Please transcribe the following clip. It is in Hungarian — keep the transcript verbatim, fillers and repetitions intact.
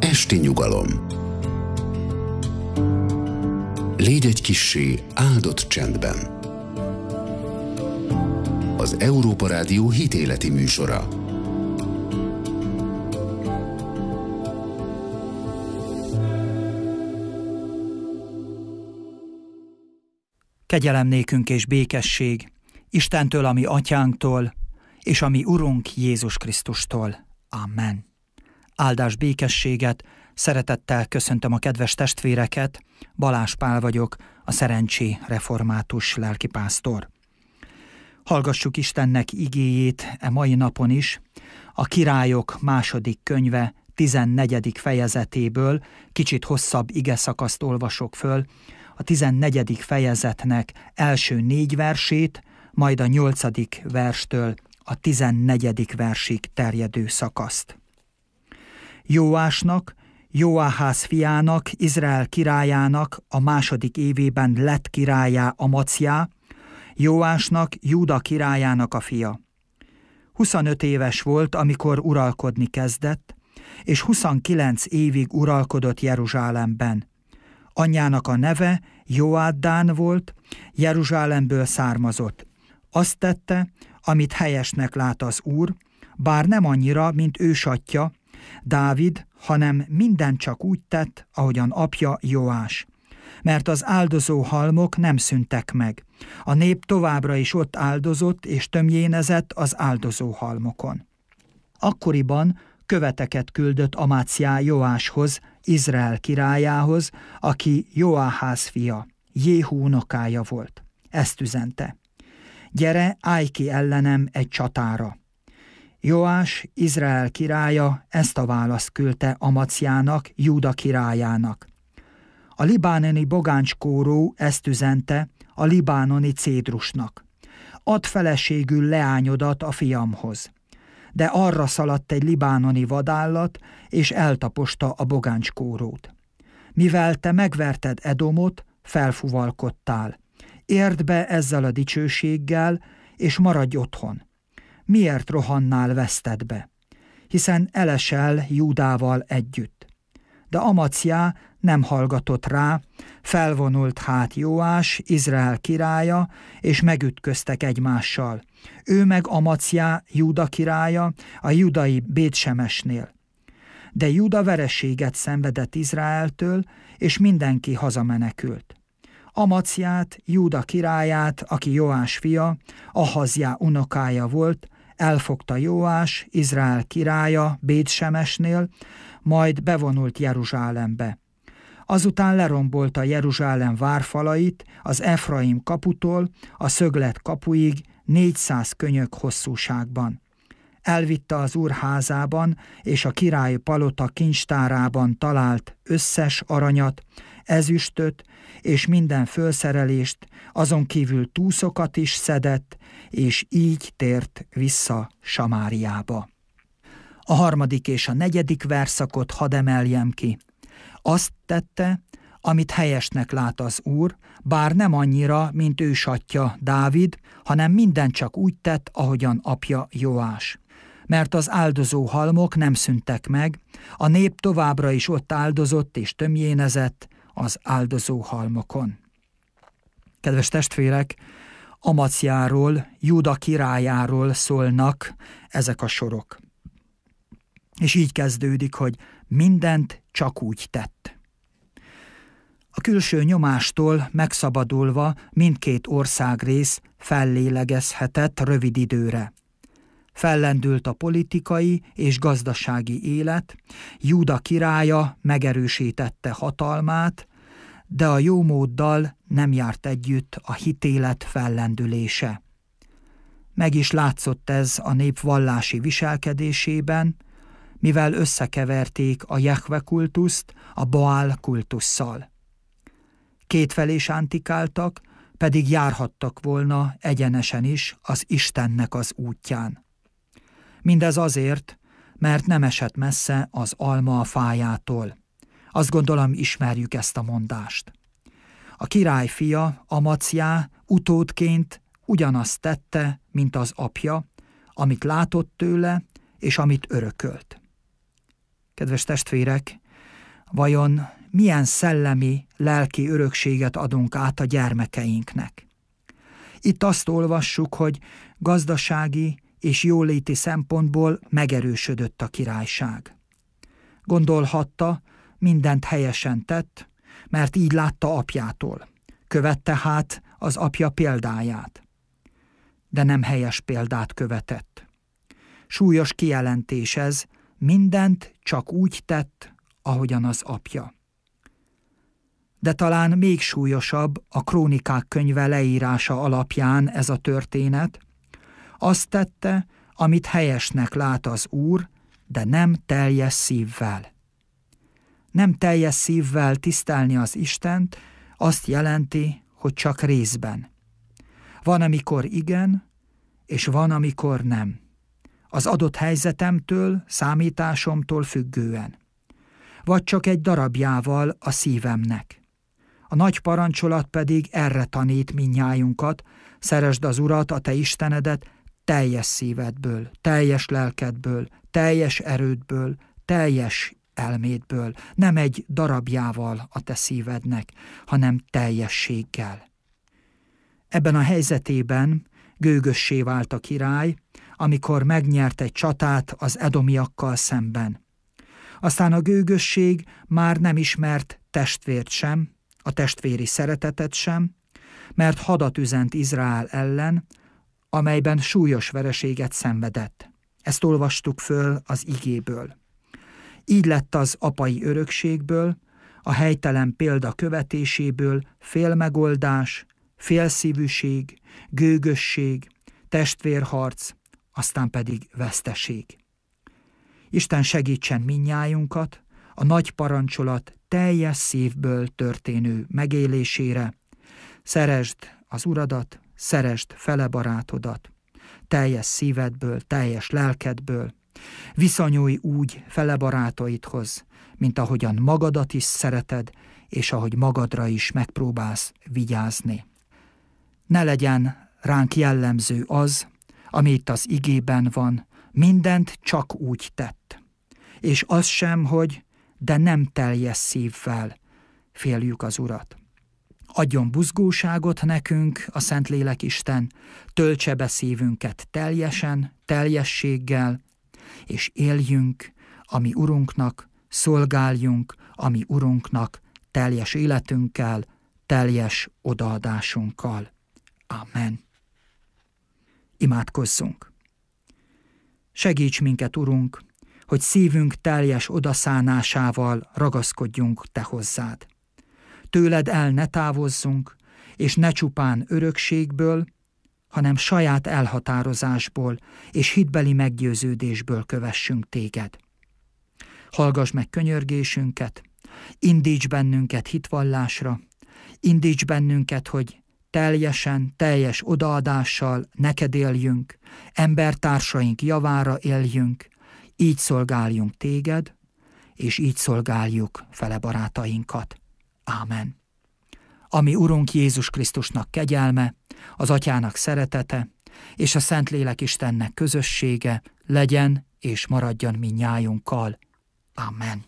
Esti nyugalom. Légy egy kissé áldott csendben. Az Európa Rádió hitéleti műsora. Kegyelem nékünk és békesség Istentől, ami atyánktól, és ami Urunk Jézus Krisztustól. Amen. Áldás, békességet, szeretettel köszöntöm a kedves testvéreket, Balázs Pál vagyok, a Szerencsé református lelkipásztor. Hallgassuk Istennek igéjét e mai napon is, a Királyok második könyve tizennegyedik fejezetéből, kicsit hosszabb igeszakaszt olvasok föl, a tizennegyedik fejezetnek első négy versét, majd a nyolcadik verstől a tizennegyedik versig terjedő szakaszt. Jóásnak, Jóáház fiának, Izrael királyának a második évében lett királyá Amacjá, Jóásnak, Júda királyának a fia. huszonöt éves volt, amikor uralkodni kezdett, és huszonkilenc évig uralkodott Jeruzsálemben. Anyjának a neve Joáddán volt, Jeruzsálemből származott. Azt tette, amit helyesnek lát az Úr, bár nem annyira, mint ősatja, Dávid, hanem minden csak úgy tett, ahogyan apja Joás. Mert az áldozó halmok nem szűntek meg. A nép továbbra is ott áldozott és tömjénezett az áldozó halmokon. Akkoriban követeket küldött Amáciá Joáshoz, Izrael királyához, aki Jóáház fia, Jéhú unokája volt. Ezt üzente: gyere, állj ki ellenem egy csatára. Joás, Izrael királya ezt a választ küldte Amacjának, Júda királyának. A libánoni bogánckóró ezt üzente a libánoni cédrusnak: add feleségül leányodat a fiamhoz. De arra szaladt egy libánoni vadállat, és eltaposta a bogánckórót. Mivel te megverted Edomot, felfuvalkodtál. Érd be ezzel a dicsőséggel, és maradj otthon. Miért rohannál vesztedbe? Hiszen elesel Júdával együtt. De Amacjá nem hallgatott rá, felvonult hát Jóás, Izrael királya, és megütköztek egymással. Ő meg Amacjá, Júda királya, a judai Bétsemesnél. De Júda vereséget szenvedett Izraeltől, és mindenki hazamenekült. Amacját, Júda királyát, aki Joás fia, Ahazjá unokája volt, elfogta Joás, Izrael királya Bétsemesnél, majd bevonult Jeruzsálembe. Azután lerombolta Jeruzsálem várfalait az Efraim kaputól a szöglet kapuig négyszáz könyök hosszúságban. Elvitte az úr házában és a király palota kincstárában talált összes aranyat, ezüstöt és minden fölszerelést, azon kívül túszokat is szedett, és így tért vissza Samáriába. A harmadik és a negyedik verszakot hadd emeljem ki. Azt tette, amit helyesnek lát az Úr, bár nem annyira, mint ősatja Dávid, hanem minden csak úgy tett, ahogyan apja Joás. Mert az áldozó halmok nem szűntek meg, a nép továbbra is ott áldozott és tömjénezett az áldozó halmokon. Kedves testvérek, Amacjáról, Júda királyáról szólnak ezek a sorok. És így kezdődik, hogy mindent csak úgy tett. A külső nyomástól megszabadulva mindkét országrész fellélegezhetett rövid időre. Fellendült a politikai és gazdasági élet, Júda királya megerősítette hatalmát, de a jómóddal nem járt együtt a hitélet fellendülése. Meg is látszott ez a nép vallási viselkedésében, mivel összekeverték a Jehve kultuszt a Baál kultusszal. Kétfelé sántikáltak, pedig járhattak volna egyenesen is az Istennek az útján. Mindez azért, mert nem esett messze az alma a fájától. Azt gondolom, ismerjük ezt a mondást. A király fia, Amacjá utódként ugyanazt tette, mint az apja, amit látott tőle, és amit örökölt. Kedves testvérek, Vajon milyen szellemi, lelki örökséget adunk át a gyermekeinknek? Itt azt olvassuk, hogy gazdasági és jóléti szempontból megerősödött a királyság. Gondolhatta, mindent helyesen tett, mert így látta apjától. Követte hát az apja példáját. De nem helyes példát követett. Súlyos kijelentés ez, mindent csak úgy tett, ahogyan az apja. De talán még súlyosabb a Krónikák könyve leírása alapján ez a történet. Azt tette, amit helyesnek lát az Úr, de nem teljes szívvel. Nem teljes szívvel tisztelni az Istent azt jelenti, hogy csak részben. Van, amikor igen, és van, amikor nem. Az adott helyzetemtől, számításomtól függően. Vagy csak egy darabjával a szívemnek. A nagy parancsolat pedig erre tanít mindnyájunkat: szeresd az Urat, a te Istenedet, teljes szívedből, teljes lelkedből, teljes erődből, teljes elmédből, nem egy darabjával a te szívednek, hanem teljességgel. Ebben a helyzetében gőgössé vált a király, amikor megnyert egy csatát az edomiakkal szemben. Aztán a gőgösség már nem ismert testvért sem, a testvéri szeretetet sem, mert hadat üzent Izrael ellen, amelyben súlyos vereséget szenvedett. Ezt olvastuk föl az igéből. Így lett az apai örökségből, a helytelen példa követéséből félmegoldás, félszívűség, gőgösség, testvérharc, aztán pedig veszteség. Isten segítsen mindnyájunkat a nagy parancsolat teljes szívből történő megélésére. Szeresd az Uradat, szeresd fele barátodat, teljes szívedből, teljes lelkedből. Viszonyulj úgy fele barátaidhoz, mint ahogyan magadat is szereted, és ahogy magadra is megpróbálsz vigyázni. Ne legyen ránk jellemző az, ami itt az igében van, mindent csak úgy tett. És az sem, hogy de nem teljes szívvel féljük az Urat. Adjon buzgóságot nekünk a Szentlélek Isten, töltse be szívünket teljesen, teljességgel, és éljünk a mi Urunknak, szolgáljunk a mi Urunknak teljes életünkkel, teljes odaadásunkkal. Amen. Imádkozzunk! Segíts minket, Urunk, hogy szívünk teljes odaszánásával ragaszkodjunk Te hozzád. Tőled el ne távozzunk, és ne csupán örökségből, hanem saját elhatározásból és hitbeli meggyőződésből kövessünk Téged. Hallgass meg könyörgésünket, indíts bennünket hitvallásra, indíts bennünket, hogy teljesen, teljes odaadással neked éljünk, embertársaink javára éljünk, így szolgáljunk Téged, és így szolgáljuk fele barátainkat. Ámen. Ami Urunk Jézus Krisztusnak kegyelme, az Atyának szeretete, és a Szentlélek Istennek közössége legyen és maradjon mindnyájunkkal. Amen.